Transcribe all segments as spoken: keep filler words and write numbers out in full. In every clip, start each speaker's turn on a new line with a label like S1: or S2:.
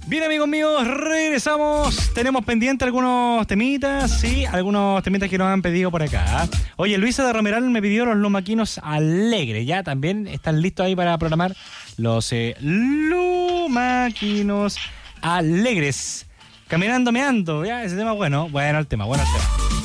S1: Bien, amigos míos, regresamos. Tenemos pendiente algunos temitas, sí, algunos temitas que nos han pedido por acá. Oye, Luisa de Romeral me pidió los lumaquinos alegres. Ya también están listos ahí para programar los eh, lumaquinos alegres. Caminando, meando, ya, ese tema bueno. Bueno el tema, bueno el tema.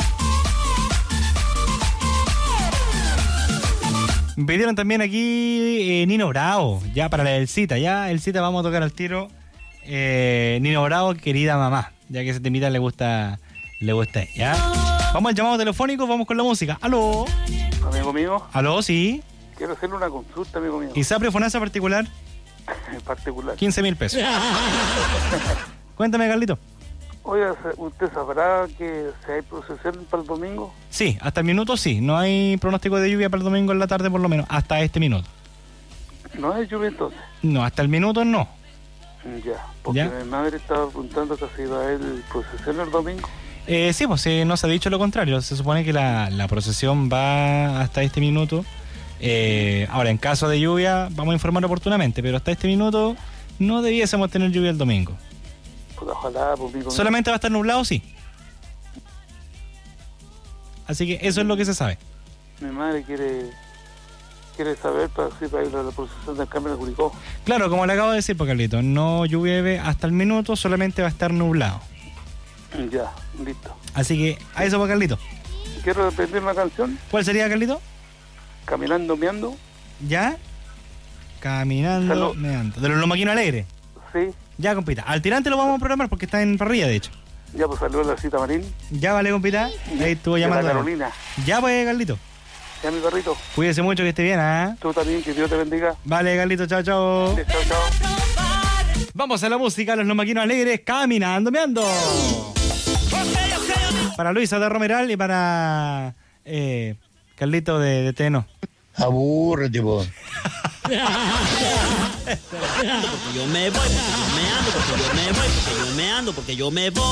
S1: Me pidieron también aquí eh, Nino Bravo, ya para la Elcita, ya Elcita vamos a tocar al tiro. Eh, Nino Bravo, querida mamá, ya que ese temita le gusta, le gusta, ¿ya? Vamos al llamado telefónico, vamos con la música. ¿Aló?
S2: Amigo mío.
S1: ¿Aló? Sí.
S2: Quiero hacerle una consulta, amigo mío.
S1: ¿ISAPRE FONASA particular?
S2: En particular.
S1: quince mil pesos. Cuéntame, Carlito.
S2: Oiga, ¿usted sabrá que si hay procesión para el domingo?
S1: Sí, hasta el minuto sí. No hay pronóstico de lluvia para el domingo en la tarde, por lo menos, hasta este minuto.
S2: ¿No hay lluvia entonces?
S1: No, hasta el minuto no.
S2: Ya, porque
S1: ¿Ya?
S2: mi madre estaba preguntando que si iba a haber procesión el domingo.
S1: Eh, sí, pues eh, no se ha dicho lo contrario. Se supone que la, la procesión va hasta este minuto. Eh, ahora, en caso de lluvia, vamos a informar oportunamente, pero hasta este minuto no debiésemos tener lluvia el domingo.
S2: Pues ojalá, pues, amigo mío.
S1: ¿Solamente va a estar nublado? Sí. Así que eso es lo que se sabe.
S2: Mi madre quiere quiere saber para, si para ir a la procesión del Carmen de Curicó.
S1: Claro, como le acabo de decir, pues, Carlito, no llueve hasta el minuto, solamente va a estar nublado.
S2: Ya, listo.
S1: Así que a eso, pues, Carlito.
S2: Quiero pedir una canción,
S1: ¿Cuál sería, Carlito?
S2: Caminando, Meando.
S1: ¿Ya? Caminando,
S2: Salud.
S1: meando. De los lomaquinos alegres.
S2: Sí,
S1: Ya, compita. Al tirante lo vamos a programar porque está en parrilla, de hecho.
S2: ya pues salió la cita Marín.
S1: Ya, vale, compita. Ahí estuvo
S2: De la
S1: llamando.
S2: Carolina.
S1: Ya, pues, Carlito.
S2: Ya, mi perrito.
S1: Cuídese mucho, que esté bien, ¿ah?
S2: Tú también, que Dios te bendiga.
S1: Vale, Carlito, chao, chao.
S2: Chao, chao.
S1: Vamos a la música, los lomaquinos alegres, caminando, meando. Para Luisa de Romeral y para eh, Carlito de, de Teno.
S3: Aburrete, po.
S4: Porque yo me voy, porque yo me ando, porque yo me voy, porque yo me ando, porque yo me voy.